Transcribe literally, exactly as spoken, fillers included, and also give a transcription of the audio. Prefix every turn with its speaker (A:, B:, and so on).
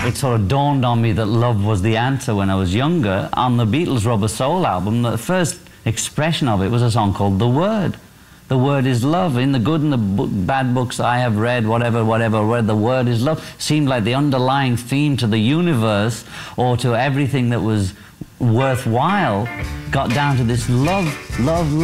A: it sort of dawned on me that love was the answer when I was younger. On the Beatles' Rubber Soul album, the first expression of it was a song called The Word. The word is love. In the good and the bu bad books I have read, whatever, whatever, where the word is love, seemed like the underlying theme to the universe or to everything that was worthwhile got down to this love, love, love.